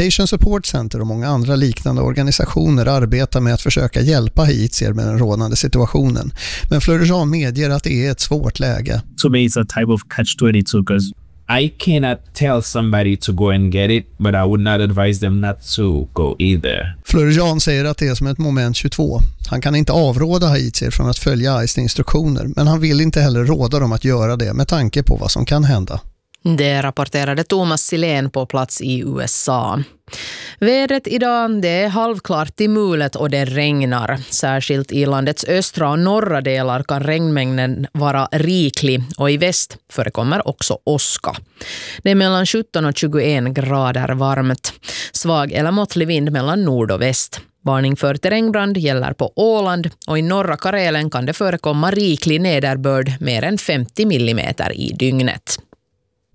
Haitian Support Center och många andra liknande organisationer arbetar med att försöka hjälpa haitier med den rådande situationen. Men Fleury-Jean medger att det är ett svårt läge. To me it's a type of catch-22 because I cannot tell somebody to go and get it, but I would not advise them not to go either. Fleury-Jean säger att det är som ett moment 22. Han kan inte avråda haitier från att följa ICEs instruktioner, men han vill inte heller råda dem att göra det med tanke på vad som kan hända. Det rapporterade Thomas Silén på plats i USA. Vädret idag, det är halvklart till mulet och det regnar. Särskilt i landets östra och norra delar kan regnmängden vara riklig och i väst förekommer också åska. Det är mellan 17 och 21 grader varmt. Svag eller måttlig vind mellan nord och väst. Varning för terrängbrand gäller på Åland och i norra Karelen kan det förekomma riklig nederbörd mer än 50 millimeter i dygnet.